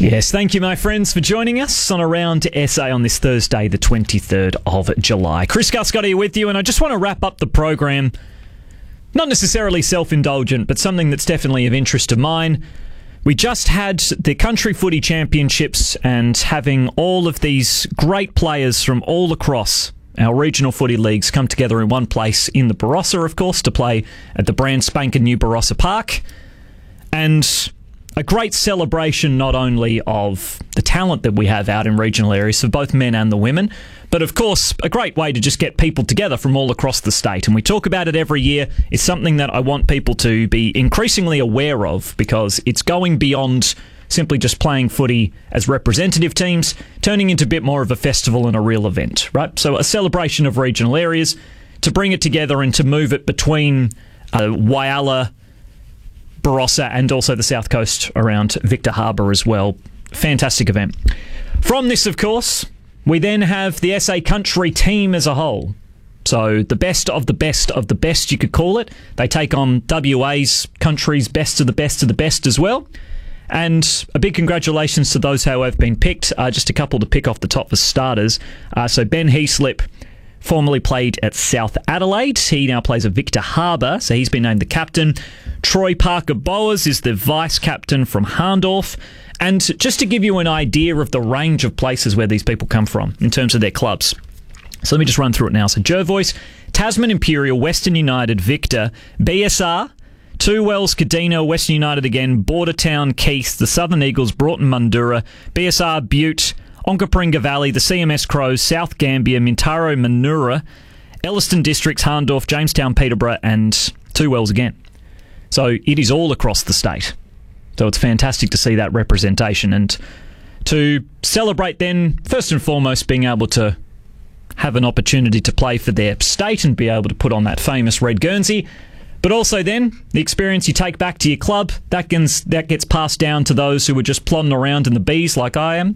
Yes, thank you, my friends, for joining us on Around SA on this Thursday, the 23rd of July. Chris Guscott here with you, and I just want to wrap up the program, not necessarily self-indulgent, but something that's definitely of interest to mine. We just had the Country Footy Championships, and having all of these great players from all across our regional footy leagues come together in one place in the Barossa, of course, to play at the brand spanking new Barossa Park. And a great celebration not only of the talent that we have out in regional areas for both men and the women, but of course a great way to just get people together from all across the state. And we talk about it every year. It's something that I want people to be increasingly aware of, because it's going beyond simply just playing footy as representative teams, turning into a bit more of a festival and a real event, right? So a celebration of regional areas, to bring it together and to move it between Whyalla, Barossa, and also the south coast around Victor Harbour as well. Fantastic event. From this, of course, we then have the SA Country team as a whole. So the best of the best of the best, you could call it. They take on WA's Country's best of the best of the best as well. And a big congratulations to those who have been picked. Just a couple to pick off the top for starters. So Ben Heaslip formerly played at South Adelaide. He now plays at Victor Harbour, so he's been named the captain. Troy Parker-Bowers is the vice-captain from Hahndorf. And just to give you an idea of the range of places where these people come from in terms of their clubs. So let me just run through it now. So Jervois, Tasman Imperial, Western United, Victor, BSR, Two Wells, Cadino, Western United again, Bordertown, Keith, the Southern Eagles, Broughton, Mundura, BSR, Butte, Onkaparinga Valley, the CMS Crows, South Gambia, Mintaro, Manura, Elliston Districts, Hahndorf, Jamestown, Peterborough, and Two Wells again. So it is all across the state. So it's fantastic to see that representation, and to celebrate then, first and foremost, being able to have an opportunity to play for their state and be able to put on that famous red Guernsey. But also then, the experience you take back to your club, that gets passed down to those who are just plodding around in the bees like I am.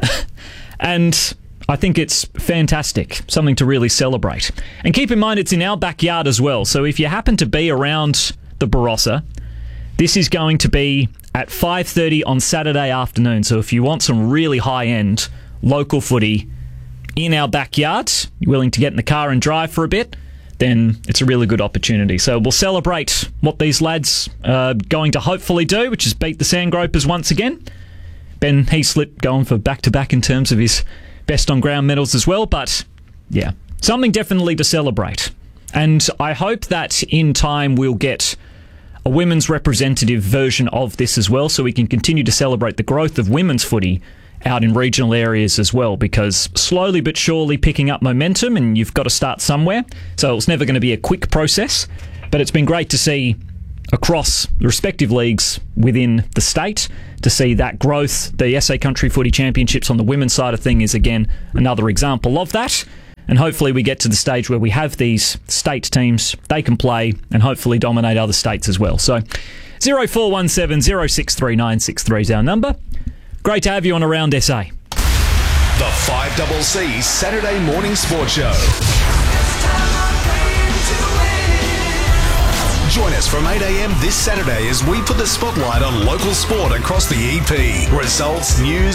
And I think it's fantastic, something to really celebrate. And keep in mind, it's in our backyard as well. So if you happen to be around the Barossa, this is going to be at 5:30 on Saturday afternoon. So if you want some really high-end local footy in our backyard, you're willing to get in the car and drive for a bit, then it's a really good opportunity. So we'll celebrate what these lads are going to hopefully do, which is beat the Sandgropers once again. Ben Heaslip going for back-to-back in terms of his best on-ground medals as well. But, yeah, something definitely to celebrate. And I hope that in time we'll get a women's representative version of this as well, so we can continue to celebrate the growth of women's footy out in regional areas as well, because slowly but surely picking up momentum, and you've got to start somewhere. So it's never going to be a quick process, but it's been great to see across the respective leagues within the state, to see that growth. The SA Country Footy Championships on the women's side of things is again another example of that. And hopefully we get to the stage where we have these state teams, they can play and hopefully dominate other states as well. So 0417 0639 633 is our number. Great to have you on Around SA. The 5CC Saturday Morning Sports Show. Join us from 8 a.m. this Saturday as we put the spotlight on local sport across the EP. Results, news,